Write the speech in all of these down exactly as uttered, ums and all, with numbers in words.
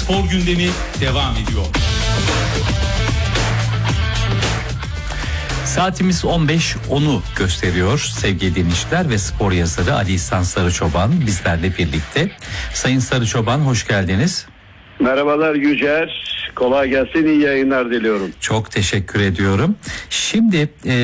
Spor gündemi devam ediyor. Saatimiz on beş onu gösteriyor sevgili dinleyiciler ve spor yazarı Ali İhsan Sarıçoban bizlerle birlikte. Sayın Sarıçoban, hoş geldiniz. Merhabalar Yücer, kolay gelsin, iyi yayınlar diliyorum. Çok teşekkür ediyorum. Şimdi e,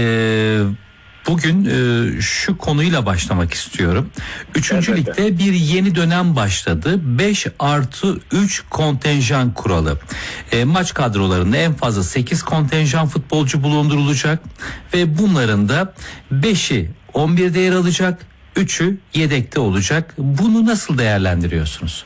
bugün e, şu konuyla başlamak istiyorum. Üçüncü Evet. ligde bir yeni dönem başladı. beş artı üç kontenjan kuralı. E, maç kadrolarında en fazla sekiz kontenjan futbolcu bulundurulacak ve bunların da beşi on birde yer alacak, üçü yedekte olacak. Bunu nasıl değerlendiriyorsunuz?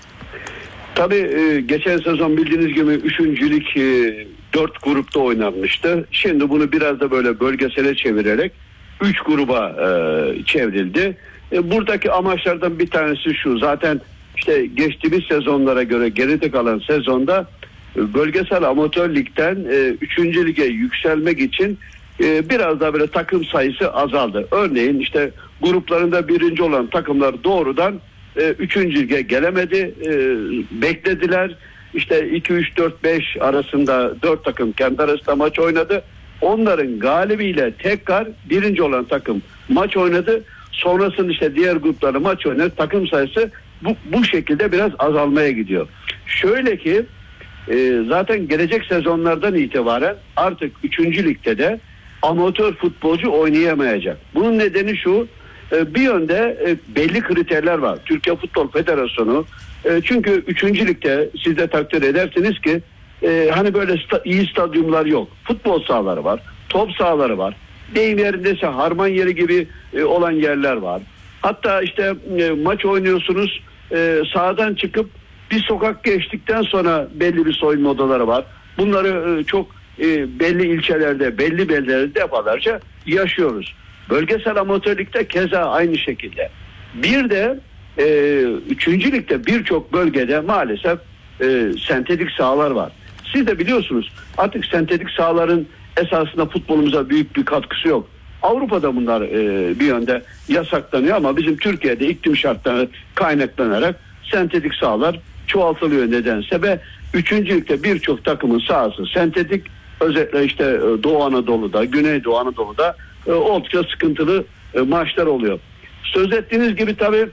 Tabii e, geçen sezon bildiğiniz gibi üçüncülük e, dört grupta oynanmıştı. Şimdi bunu biraz da böyle bölgesele çevirerek üç gruba e, çevrildi. E, buradaki amaçlardan bir tanesi şu: zaten işte geçtiğimiz sezonlara göre geride kalan sezonda e, bölgesel amatör ligden e, üçüncü lige yükselmek için e, biraz daha böyle takım sayısı azaldı. Örneğin işte gruplarında birinci olan takımlar doğrudan e, üçüncü lige gelemedi, e, beklediler. İşte iki, üç, dört, beş arasında dört takım kendi arasında maç oynadı. Onların galibiyle tekrar birinci olan takım maç oynadı. Sonrasında işte diğer grupları maç oynadı. Takım sayısı bu, bu şekilde biraz azalmaya gidiyor. Şöyle ki e, zaten gelecek sezonlardan itibaren artık üçüncü ligde de amatör futbolcu oynayamayacak. Bunun nedeni şu: e, bir yönde e, belli kriterler var. Türkiye Futbol Federasyonu e, çünkü üçüncü ligde siz de takdir edersiniz ki Ee, hani böyle sta- iyi stadyumlar yok. Futbol sahaları var, top sahaları var. Deyim yerindeyse harman yeri gibi e, olan yerler var. Hatta işte e, maç oynuyorsunuz, e, sahadan çıkıp bir sokak geçtikten sonra belli bir soyunma odaları var. Bunları e, çok e, belli ilçelerde, belli beldelerde defalarca yaşıyoruz. Bölgesel amatörlükte keza aynı şekilde. Bir de e, üçüncü ligde birçok bölgede maalesef e, sentetik sahalar var. Siz de biliyorsunuz artık sentetik sahaların esasında futbolumuza büyük bir katkısı yok. Avrupa'da bunlar e, bir yönde yasaklanıyor ama bizim Türkiye'de iklim şartları kaynaklanarak sentetik sahalar çoğaltılıyor nedense ve üçüncülükte birçok takımın sahası sentetik. Özellikle işte Doğu Anadolu'da, Güneydoğu Anadolu'da e, oldukça sıkıntılı e, maçlar oluyor. Söz ettiğiniz gibi tabii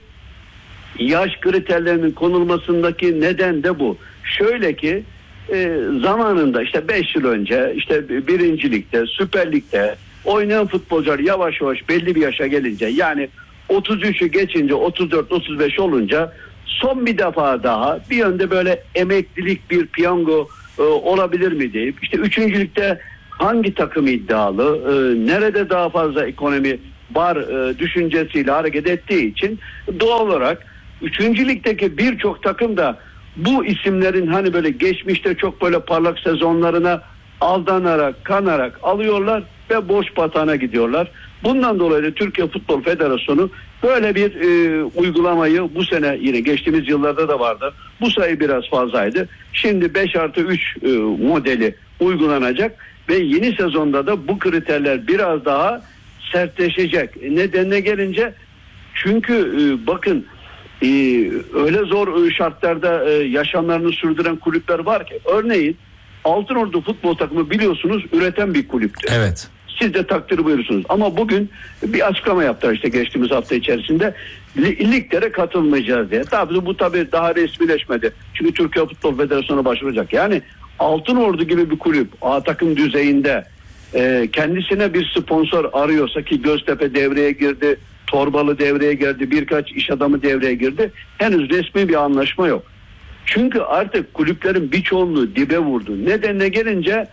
yaş kriterlerinin konulmasındaki neden de bu. Şöyle ki e, zamanında işte beş yıl önce işte birinci ligde, Süper Lig'de oynayan futbolcular yavaş yavaş belli bir yaşa gelince, yani otuz üçü geçince, otuz dört otuz beş olunca son bir defa daha bir yönde böyle emeklilik bir piyango e, olabilir mi deyip işte üçüncülükte hangi takım iddialı, e, nerede daha fazla ekonomi var e, düşüncesiyle hareket ettiği için doğal olarak üçüncü ligdeki birçok takım da bu isimlerin hani böyle geçmişte çok böyle parlak sezonlarına aldanarak, kanarak alıyorlar ve boş batağına gidiyorlar. Bundan dolayı da Türkiye Futbol Federasyonu böyle bir e, uygulamayı bu sene, yine geçtiğimiz yıllarda da vardı. Bu sayı biraz fazlaydı. Şimdi beş artı üç e, modeli uygulanacak ve yeni sezonda da bu kriterler biraz daha sertleşecek. Nedenine gelince, çünkü e, bakın e, öyle zor şartlarda e, yaşamlarını sürdüren kulüpler var ki, örneğin Altınordu futbol takımı biliyorsunuz üreten bir kulüptü. Evet. Siz de takdir buyursunuz. Ama bugün bir açıklama yaptılar işte geçtiğimiz hafta içerisinde. Liglere katılmayacağız diye. Tabii bu tabii daha resmileşmedi. Çünkü Türkiye Futbol Federasyonu başvuracak. Yani Altınordu gibi bir kulüp A takım düzeyinde e, kendisine bir sponsor arıyorsa, ki Göztepe devreye girdi, Torbalı devreye girdi, birkaç iş adamı devreye girdi. Henüz resmi bir anlaşma yok. Çünkü artık kulüplerin bir çoğunluğu dibe vurdu. Nedenine gelince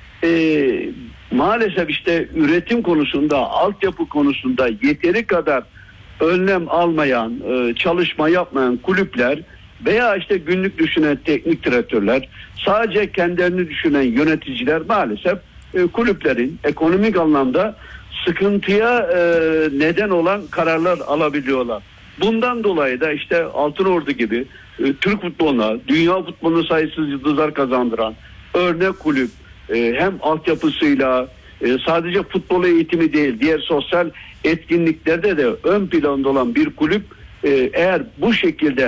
e, maalesef işte üretim konusunda, altyapı konusunda yeteri kadar önlem almayan, e, çalışma yapmayan kulüpler veya işte günlük düşünen teknik direktörler, sadece kendilerini düşünen yöneticiler maalesef e, kulüplerin ekonomik anlamda sıkıntıya e, neden olan kararlar alabiliyorlar. Bundan dolayı da işte Altınordu gibi e, Türk futboluna, dünya futboluna sayısız yıldızlar kazandıran örnek kulüp, e, hem altyapısıyla e, sadece futbol eğitimi değil, diğer sosyal etkinliklerde de ön planda olan bir kulüp e, eğer bu şekilde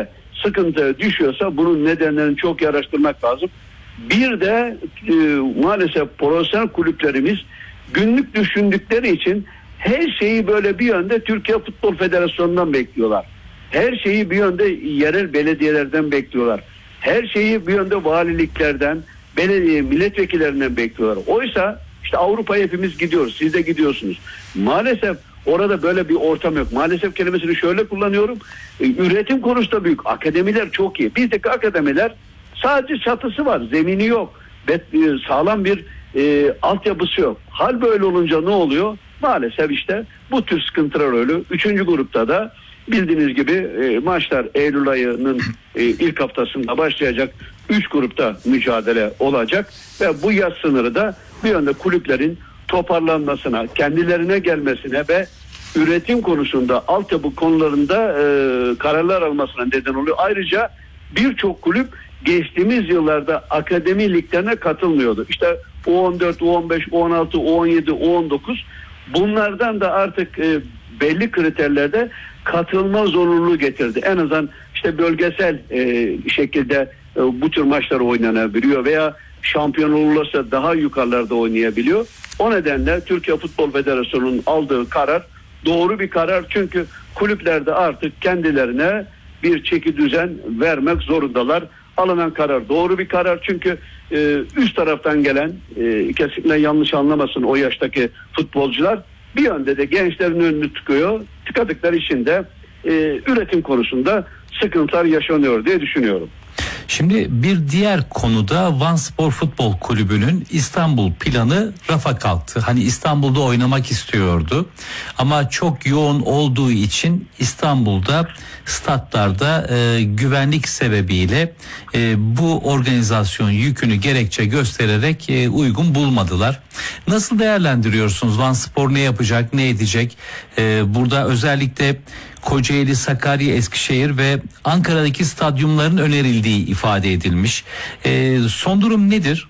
sıkıntı düşüyorsa bunun nedenlerini çok iyi araştırmak lazım. Bir de e, maalesef profesyonel kulüplerimiz günlük düşündükleri için her şeyi böyle bir yönde Türkiye Futbol Federasyonu'ndan bekliyorlar. Her şeyi bir yönde yerel belediyelerden bekliyorlar. Her şeyi bir yönde valiliklerden, belediye milletvekillerinden bekliyorlar. Oysa işte Avrupa'ya hepimiz gidiyoruz. Siz de gidiyorsunuz. Maalesef orada böyle bir ortam yok. Maalesef kelimesini şöyle kullanıyorum. E, üretim konusunda büyük. Akademiler çok iyi. Bizdeki akademiler sadece çatısı var. Zemini yok. Bet, e, sağlam bir e, altyapısı yok. Hal böyle olunca ne oluyor? Maalesef işte bu tür sıkıntılar öyle. Üçüncü grupta da bildiğiniz gibi e, maçlar Eylül ayının e, ilk haftasında başlayacak. Üç grupta mücadele olacak ve bu yaş sınırı da bir yönde kulüplerin toparlanmasına, kendilerine gelmesine ve üretim konusunda, altyapı konularında e, kararlar almasına neden oluyor. Ayrıca birçok kulüp geçtiğimiz yıllarda akademi liglerine katılmıyordu. İşte U on dört, U on beş, U on altı, U on yedi, U on dokuz bunlardan da artık e, belli kriterlerde katılma zorunluluğu getirdi. En azından işte bölgesel e, şekilde e, bu tür maçlar oynanabiliyor veya şampiyon olursa daha yukarılarda oynayabiliyor. O nedenle Türkiye Futbol Federasyonu'nun aldığı karar doğru bir karar. Çünkü kulüplerde artık kendilerine bir çeki düzen vermek zorundalar. Alınan karar doğru bir karar. Çünkü e, üst taraftan gelen e, kesinlikle yanlış anlamasın o yaştaki futbolcular bir yönde de gençlerin önünü tıkıyor. Tıkadıkları için de e, üretim konusunda sıkıntılar yaşanıyor diye düşünüyorum. Şimdi bir diğer konuda Vanspor Futbol Kulübü'nün İstanbul planı rafa kalktı. Hani İstanbul'da oynamak istiyordu ama çok yoğun olduğu için İstanbul'da statlarda e, güvenlik sebebiyle e, bu organizasyon yükünü gerekçe göstererek e, uygun bulmadılar. Nasıl değerlendiriyorsunuz? Vanspor ne yapacak, ne edecek? E, burada özellikle Kocaeli, Sakarya, Eskişehir ve Ankara'daki stadyumların önerildiği ifade edilmiş. E, son durum nedir?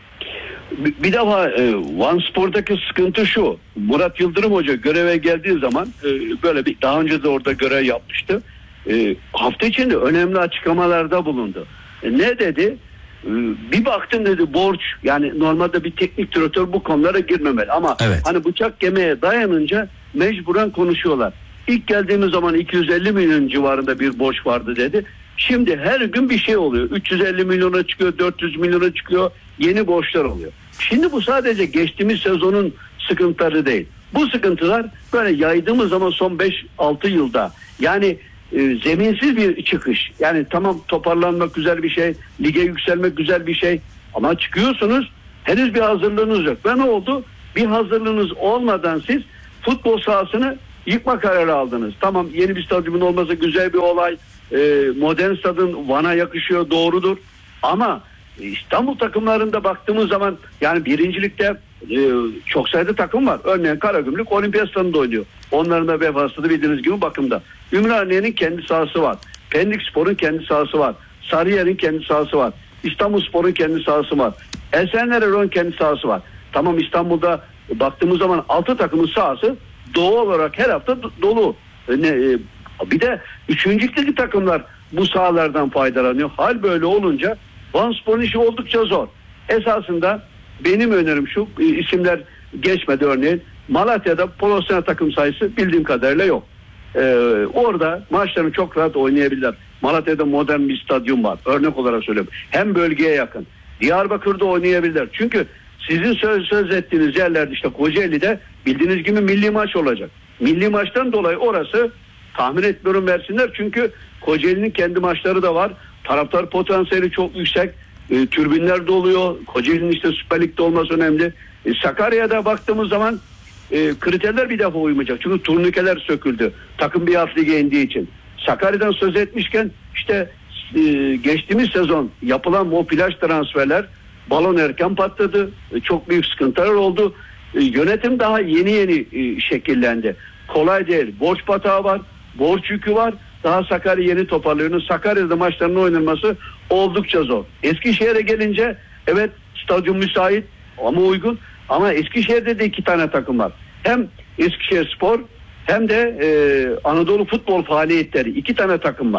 Bir defa e, Vanspor'daki sıkıntı şu. Murat Yıldırım Hoca göreve geldiği zaman e, böyle bir daha önce de orada görev yapmıştı. E, hafta içinde önemli açıklamalarda bulundu. E, ne dedi? E, bir baktım dedi borç, yani normalde bir teknik direktör bu konulara girmemeli ama evet, hani bıçak kemiğe dayanınca mecburen konuşuyorlar. İlk geldiğimiz zaman iki yüz elli milyon civarında bir borç vardı dedi. Şimdi her gün bir şey oluyor. üç yüz elli milyona çıkıyor, dört yüz milyona çıkıyor. Yeni borçlar oluyor. Şimdi bu sadece geçtiğimiz sezonun sıkıntıları değil. Bu sıkıntılar böyle yaydığımız zaman son beş altı yılda yani e, zeminsiz bir çıkış. Yani tamam, toparlanmak güzel bir şey, lige yükselmek güzel bir şey ama çıkıyorsunuz, henüz bir hazırlığınız yok. Ve ne oldu? Bir hazırlığınız olmadan siz futbol sahasını yıkma kararı aldınız. Tamam, yeni bir stadyumun olması güzel bir olay. E, modern stadın Van'a yakışıyor, doğrudur. Ama İstanbul takımlarında baktığımız zaman yani birincilikte e, çok sayıda takım var. Örneğin Karagümrük Olimpiyat Stadı'nda oynuyor. Onların da vefası da bildiğiniz gibi bakımda. Ümraniye'nin kendi sahası var. Pendikspor'un kendi sahası var. Sarıyer'in kendi sahası var. İstanbulspor'un kendi sahası var. Esenler'in kendi sahası var. Tamam, İstanbul'da baktığımız zaman altı takımın sahası doğal olarak her hafta dolu. Ne, e, bir de üçüncülükteki takımlar bu sahalardan faydalanıyor. Hal böyle olunca Vanspor'un işi oldukça zor. Esasında benim önerim şu, isimler geçmedi örneğin. Malatya'da profesyonel takım sayısı bildiğim kadarıyla yok. Ee, orada maçlarını çok rahat oynayabilirler. Malatya'da modern bir stadyum var. Örnek olarak söylüyorum. Hem bölgeye yakın. Diyarbakır'da oynayabilirler. Çünkü sizin söz, söz ettiğiniz yerlerde işte Kocaeli'de bildiğiniz gibi milli maç olacak. Milli maçtan dolayı orası tahmin etmiyorum versinler. Çünkü Kocaeli'nin kendi maçları da var. Taraftar potansiyeli çok yüksek. E, türbinler doluyor. Kocaeli'nin işte Süper Lig'de olması önemli. E, Sakarya'da baktığımız zaman e, kriterler bir defa uymayacak. Çünkü turnikeler söküldü. Takım bir alt lige indiği için. Sakarya'dan söz etmişken işte e, geçtiğimiz sezon yapılan o plaj transferler, balon erken patladı. E, çok büyük sıkıntılar oldu. E, yönetim daha yeni yeni e, şekillendi. Kolay değil. Borç batağı var. Borç yükü var. Daha Sakarya yeni toparlıyor. Sakarya'da maçlarının oynanması oldukça zor. Eskişehir'e gelince evet, stadyum müsait ama uygun. Ama Eskişehir'de de iki tane takım var. Hem Eskişehirspor hem de e, Anadolu Futbol Faaliyetleri, iki tane takım var.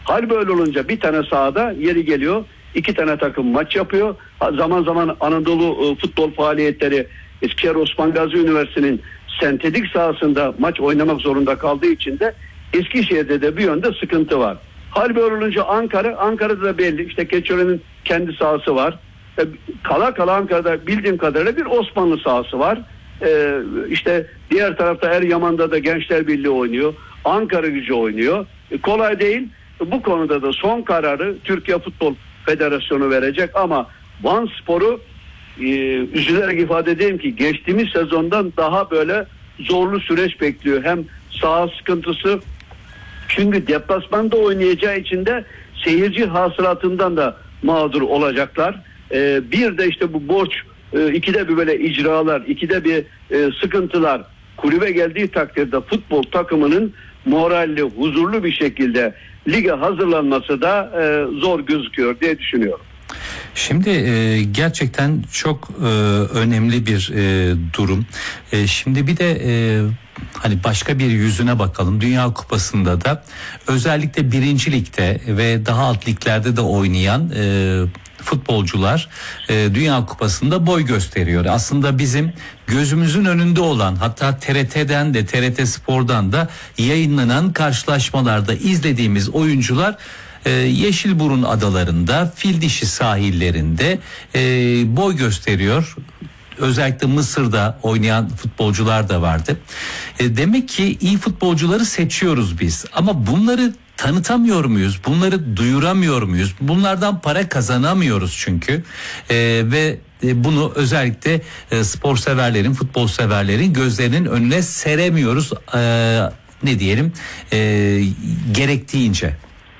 Hal böyle olunca bir tane sahada yeri geliyor iki tane takım maç yapıyor. Zaman zaman Anadolu futbol faaliyetleri Eskişehir Osman Gazi Üniversitesi'nin sentetik sahasında maç oynamak zorunda kaldığı için de Eskişehir'de de bir yönde sıkıntı var. Hal böyle olunca Ankara, Ankara'da da belli işte Keçiören'in kendi sahası var. E, kala kala Ankara'da bildiğim kadarıyla bir Osmanlı sahası var. E, işte diğer tarafta Eryaman'da da Gençler Birliği oynuyor. Ankara Gücü oynuyor. E, kolay değil. E, bu konuda da son kararı Türkiye Futbol Federasyonu verecek ama Van Spor'u e, üzülerek ifade edeyim ki geçtiğimiz sezondan daha böyle zorlu süreç bekliyor. Hem saha sıkıntısı, çünkü deplasmanda oynayacağı için de seyirci hasılatından da mağdur olacaklar. Ee, bir de işte bu borç, e, ikide bir böyle icralar, ikide bir e, sıkıntılar kulübe geldiği takdirde futbol takımının moralli, huzurlu bir şekilde lige hazırlanması da e, zor gözüküyor diye düşünüyorum. Şimdi e, gerçekten çok e, önemli bir e, durum. E, şimdi bir de e, hani başka bir yüzüne bakalım. Dünya Kupası'nda da özellikle birinci ligde ve daha alt liglerde de oynayan e, futbolcular e, Dünya Kupası'nda boy gösteriyor. Aslında bizim gözümüzün önünde olan, hatta T R T'den de T R T Spor'dan da yayınlanan karşılaşmalarda izlediğimiz oyuncular Ee, Yeşilburun adalarında, Fildişi sahillerinde e, boy gösteriyor. Özellikle Mısır'da oynayan futbolcular da vardı. E, demek ki iyi futbolcuları seçiyoruz biz. Ama bunları tanıtamıyor muyuz? Bunları duyuramıyor muyuz? Bunlardan para kazanamıyoruz çünkü. E, ve e, bunu özellikle e, spor severlerin, futbol severlerin gözlerinin önüne seremiyoruz. E, ne diyelim? E, gerektiğince.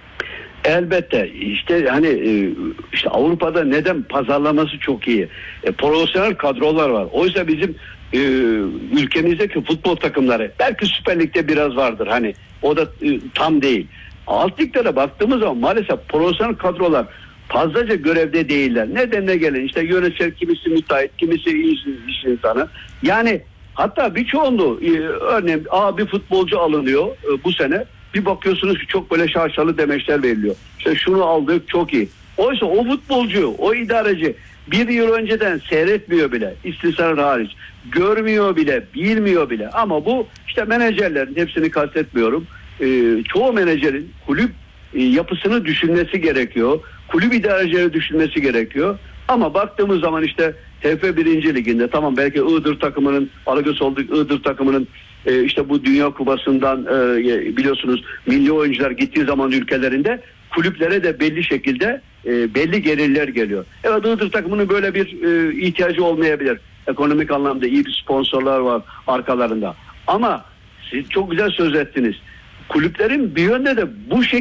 Elbette işte hani işte Avrupa'da neden pazarlaması çok iyi. E, profesyonel kadrolar var. Oysa bizim e, ülkemizdeki futbol takımları belki Süper Lig'de biraz vardır hani o da e, tam değil. Alt liglere baktığımız zaman maalesef profesyonel kadrolar fazlaca görevde değiller. Nedenle gelin işte yönetici kimisi müteahhit, kimisi iş, iş insanı. Yani hatta bir çoğunluğu e, örneğin A bir futbolcu alınıyor e, bu sene. Bir bakıyorsunuz ki çok böyle şaşalı demeçler veriliyor. İşte şunu aldık çok iyi. Oysa o futbolcu, o idareci bir yıl önceden seyretmiyor bile. İstisnalar hariç. Görmüyor bile, bilmiyor bile. Ama bu işte menajerlerin, hepsini kastetmiyorum. Ee, çoğu menajerin kulüp e, yapısını düşünmesi gerekiyor. Kulüp idarecileri düşünmesi gerekiyor. Ama baktığımız zaman işte T F birinci Ligi'nde tamam belki Iğdır takımının, Alagöz olduk Iğdır takımının e, işte bu Dünya Kupası'ndan e, biliyorsunuz milli oyuncular gittiği zaman ülkelerinde kulüplere de belli şekilde e, belli gelirler geliyor. Evet Iğdır takımının böyle bir e, ihtiyacı olmayabilir. Ekonomik anlamda iyi bir sponsorlar var arkalarında. Ama siz çok güzel söz ettiniz. Kulüplerin bir yönde de bu şekilde